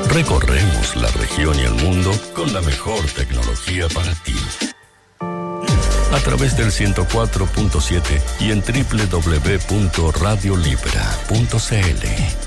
Recorremos la región y el mundo con la mejor tecnología para ti. A través del 104.7 y en www.radiolibra.cl.